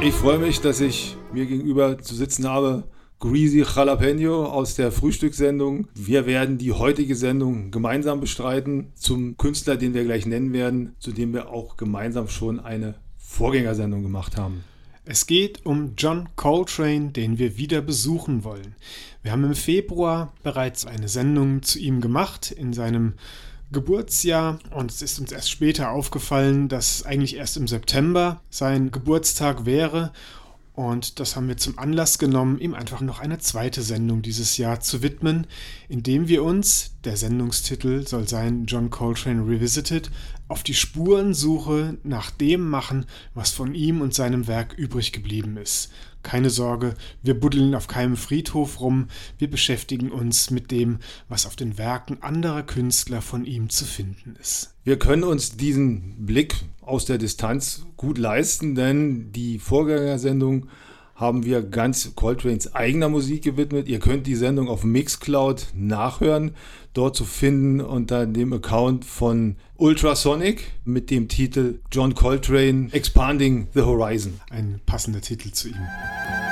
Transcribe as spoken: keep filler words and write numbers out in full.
Ich freue mich, dass ich mir gegenüber zu sitzen habe Greasy Jalapeno aus der Frühstückssendung. Wir werden die heutige Sendung gemeinsam bestreiten zum Künstler, den wir gleich nennen werden, zu dem wir auch gemeinsam schon eine Vorgängersendung gemacht haben. Es geht um John Coltrane, den wir wieder besuchen wollen. Wir haben im Februar bereits eine Sendung zu ihm gemacht in seinem Geburtsjahr und es ist uns erst später aufgefallen, dass eigentlich erst im September sein Geburtstag wäre. Und das haben wir zum Anlass genommen, ihm einfach noch eine zweite Sendung dieses Jahr zu widmen, indem wir uns, der Sendungstitel soll sein John Coltrane Revisited, auf die Spurensuche nach dem machen, was von ihm und seinem Werk übrig geblieben ist. Keine Sorge, wir buddeln auf keinem Friedhof rum, wir beschäftigen uns mit dem, was auf den Werken anderer Künstler von ihm zu finden ist. Wir können uns diesen Blick aus der Distanz gut leisten, denn die Vorgängersendung haben wir ganz Coltranes eigener Musik gewidmet. Ihr könnt die Sendung auf Mixcloud nachhören, dort zu finden unter dem Account von Ultrasonic mit dem Titel John Coltrane Expanding the Horizon. Ein passender Titel zu ihm.